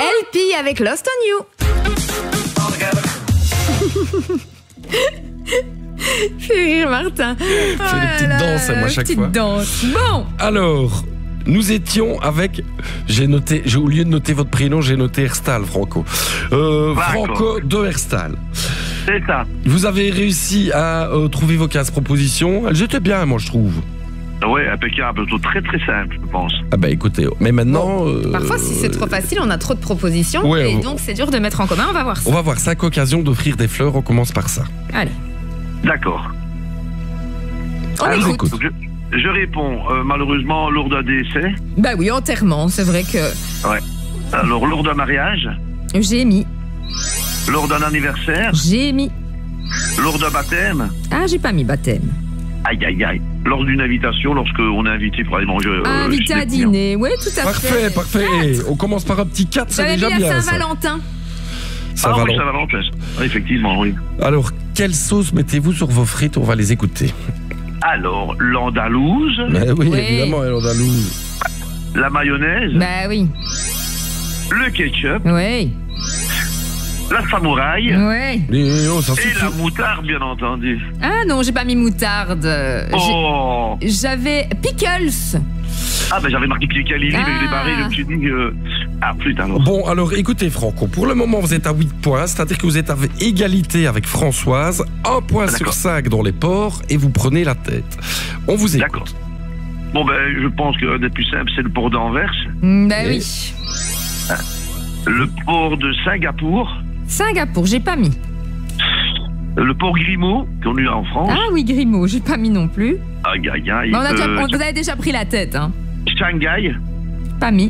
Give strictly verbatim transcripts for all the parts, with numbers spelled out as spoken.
L P avec Lost on You. Fais rire Martin. Fais Oh des petites là danses à moi là, chaque petite fois. danse. Bon. Alors, nous étions avec... J'ai noté, j'ai, au lieu de noter votre prénom, j'ai noté Herstal, Franco. Euh, Franco de Herstal. C'est ça. Vous avez réussi à euh, trouver vos quinze propositions. Elles étaient bien, moi, je trouve. Ouais, impeccable. Plutôt très très simple, je pense. Ah bah écoutez, mais maintenant... Euh, Parfois, si c'est trop facile, on a trop de propositions ouais, et on... donc c'est dur de mettre en commun. On va voir ça. On va voir cinq occasions d'offrir des fleurs. On commence par ça. Allez. D'accord. On Alors, écoute. Je, je réponds, euh, malheureusement, lors d'un décès. Bah oui, enterrement, c'est vrai que... Ouais. Alors, lors d'un mariage. J'ai mis. Lors d'un anniversaire. J'ai mis. Lors d'un baptême. Ah, j'ai pas mis baptême. Aïe, aïe, aïe. Lors d'une invitation, lorsqu'on est invité pour aller manger. Euh, Invité à dîner, oui, tout à parfait, fait. Parfait, parfait. On commence par un petit quatre, c'est J'avais déjà mis bien. à ça. Saint-Valentin. Ah oui, Saint-Valentin. Saint-Valentin. Oui, effectivement, oui. Alors, quelle sauce mettez-vous sur vos frites? On va les écouter. Alors, l'andalouse. Mais oui, Oui. évidemment, l'andalouse. La mayonnaise. Bah oui. Le ketchup. Oui. La samouraï. Oui. Mais oh, ça Et suffit. la moutarde, bien entendu. Ah non, j'ai pas mis moutarde. Euh, j'ai- Oh. J'avais pickles. Ah, ben j'avais marqué Piccalilli, mais je l'ai Ah. barré, je me suis dit que. Ah, plus alors. Bon, alors écoutez Franco, pour le moment vous êtes à huit points, c'est-à-dire que vous êtes à égalité avec Françoise, un point Ah, sur d'accord. cinq dans les ports et vous prenez la tête. On vous écoute. D'accord. Bon, ben, je pense qu'un des plus simples, c'est le port d'Anvers. Mm, Bah Et- oui. Le port de Singapour. Singapour, j'ai pas mis. Le port Grimaud, qu'on a en France. Ah oui, Grimaud, j'ai pas mis non plus. Aïe, aïe, aïe. Mais on a déjà- Euh, on- vous avez déjà pris la tête, hein. Shanghai. Pas mis.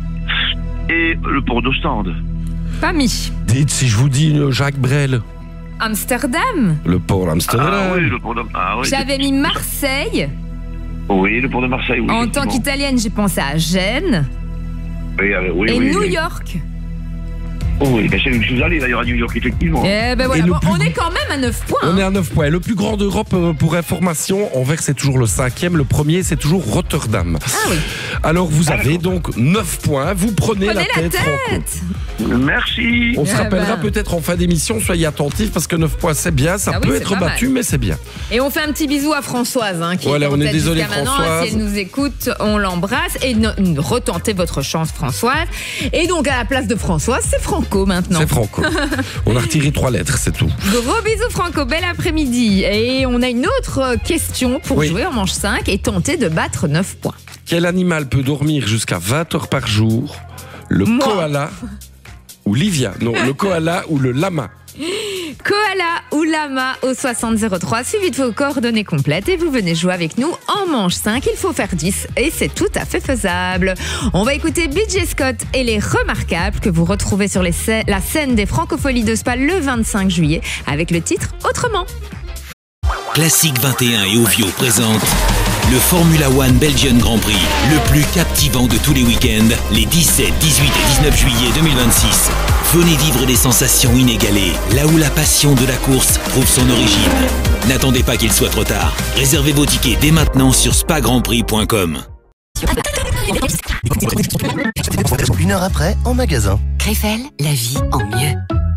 Et le port d'Ostende. Pas mis. Dites si je vous dis euh, Jacques Brel, Amsterdam. le port Amsterdam. Ah oui, le port de... Ah, oui, J'avais mis Marseille. Oui, le port de Marseille, oui. En tant effectivement. qu'italienne, j'ai pensé à Gênes. Oui, euh, oui, Et oui, New oui. York. Oh, oui, ben, je suis allé d'ailleurs à New York, effectivement. Eh ben voilà, Et le bon, plus- on est quand même à neuf points. On hein. est à neuf points. Le plus grand d'Europe, euh, pour information, Anvers c'est toujours le cinquième, le premier c'est toujours Rotterdam. Ah oui. Alors vous Ah, avez d'accord. donc neuf points, vous prenez, Prenez la tête, Franco. tête. Merci. On se Eh rappellera ben. peut-être en fin d'émission, soyez attentifs parce que neuf points c'est bien, ça Ah oui, peut c'est être pas battu mal. mais c'est bien. Et on fait un petit bisou à Françoise, hein, qui Voilà, est en on est tête désolé, jusqu'à maintenant. Françoise. Si elle nous écoute, on l'embrasse et no- retentez votre chance, Françoise. Et donc à la place de Françoise, c'est Franco maintenant. C'est Franco. On a retiré trois lettres, c'est tout. Gros bisous Franco, bel après-midi. Et on a une autre question pour Oui. jouer en manche cinq et tenter de battre neuf points. Quel animal peut dormir jusqu'à vingt heures par jour? Le Moi. koala ou Livia? Non, le koala ou le lama? Koala ou lama au soixante zéro trois, suivi de vos coordonnées complètes et vous venez jouer avec nous en manche cinq. Il faut faire dix et c'est tout à fait faisable. On va écouter B J Scott et les Remarquables que vous retrouvez sur les scè- la scène des Francopholies de Spa le vingt-cinq juillet avec le titre Autrement. Classique vingt et un et Ovio présente le Formula One Belgian Grand Prix, le plus captivant de tous les week-ends, les dix-sept, dix-huit et dix-neuf juillet deux mille vingt-six. Venez vivre des sensations inégalées, là où la passion de la course trouve son origine. N'attendez pas qu'il soit trop tard. Réservez vos tickets dès maintenant sur spa grand prix point com. Une heure après, en magasin. Krefel, la vie en mieux.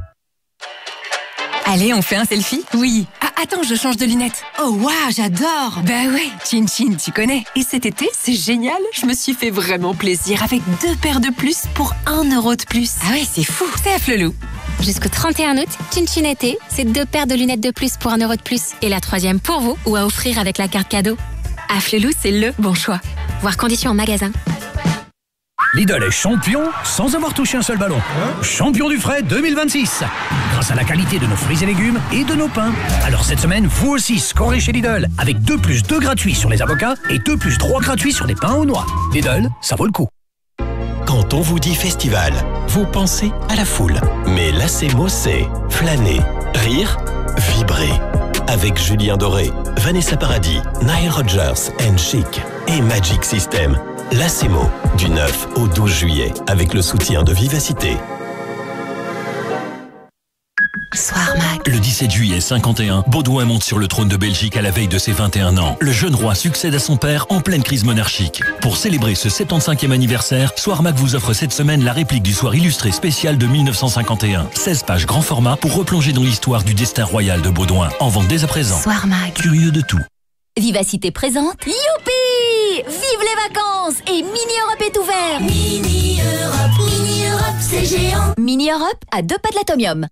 Allez, on fait un selfie? Oui. Ah, attends, je change de lunettes. Oh, waouh, j'adore. Bah ouais, Chin Chin, tu connais. Et cet été, c'est génial. Je me suis fait vraiment plaisir avec deux paires de plus pour un euro de plus. Ah ouais, c'est fou. C'est à Flelou. Jusqu'au trente et un août, Chin Chin été, c'est deux paires de lunettes de plus pour un euro de plus. Et la troisième pour vous ou à offrir avec la carte cadeau. À Flelou, c'est le bon choix. Voir conditions en magasin. Lidl est champion sans avoir touché un seul ballon. Champion du frais deux mille vingt-six. Grâce à la qualité de nos fruits et légumes et de nos pains. Alors cette semaine, vous aussi scorez chez Lidl avec deux plus deux gratuits sur les avocats et deux plus trois gratuits sur les pains aux noix. Lidl, ça vaut le coup. Quand on vous dit festival, vous pensez à la foule. Mais l'Acemo, c'est flâner, rire, vibrer. Avec Julien Doré, Vanessa Paradis, Nile Rodgers and Chic et Magic System. L'Acemo, du neuf au douze juillet, avec le soutien de Vivacité. Soir Mag. Le dix-sept juillet cinquante et un, Baudouin monte sur le trône de Belgique à la veille de ses vingt et un ans. Le jeune roi succède à son père en pleine crise monarchique. Pour célébrer ce soixante-quinzième anniversaire, Soir Mag vous offre cette semaine la réplique du soir illustré spécial de mille neuf cent cinquante et un. seize pages grand format pour replonger dans l'histoire du destin royal de Baudouin. En vente dès à présent. Soir Mag. Curieux de tout. Vivacité présente. Youpi! Vive les vacances! Et Mini Europe est ouvert! Mini Europe, Mini Europe, c'est géant! Mini Europe à deux pas de l'atomium.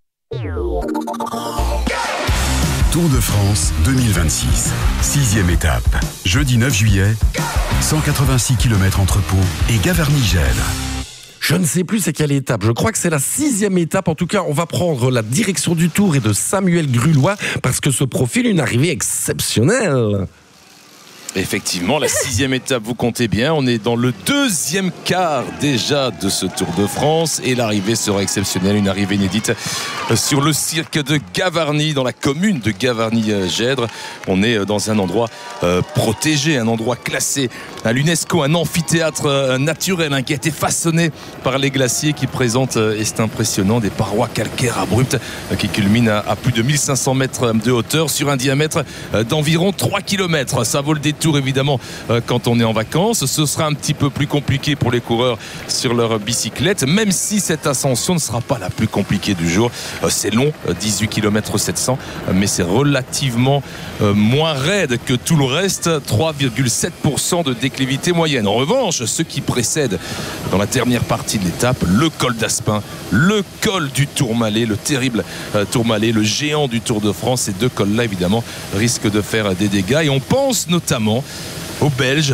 Tour de France deux mille vingt-six. Sixième étape. Jeudi neuf juillet, cent quatre-vingt-six kilomètres entre Pau et Gavarnie-Gèdre. Je ne sais plus c'est quelle étape. Je crois que c'est la sixième étape. En tout cas, on va prendre la direction du Tour et de Samuel Grulois parce que se profile une arrivée exceptionnelle. Effectivement, la sixième étape, vous comptez bien. On est dans le deuxième quart déjà de ce Tour de France et l'arrivée sera exceptionnelle. Une arrivée inédite sur le cirque de Gavarnie, dans la commune de Gavarnie-Gèdre. On est dans un endroit euh, protégé, un endroit classé à l'UNESCO, un amphithéâtre euh, naturel hein, qui a été façonné par les glaciers qui présentent, euh, et c'est impressionnant, des parois calcaires abruptes euh, qui culminent à, à plus de mille cinq cents mètres de hauteur sur un diamètre euh, d'environ trois kilomètres. Ça vaut le détour évidemment euh, quand on est en vacances. Ce sera un petit peu plus compliqué pour les coureurs sur leur bicyclette, même si cette ascension ne sera pas la plus compliquée du jour. Euh, c'est long, euh, dix-huit kilomètres sept cents, euh, mais c'est relativement euh, moins raide que tout le reste, trois virgule sept pour cent de déclivité moyenne. En revanche, ce qui précède dans la dernière partie de l'étape, le col d'Aspin, le col du Tourmalet, le terrible euh, Tourmalet, le géant du Tour de France, ces deux cols-là évidemment risquent de faire des dégâts et on pense notamment aux Belges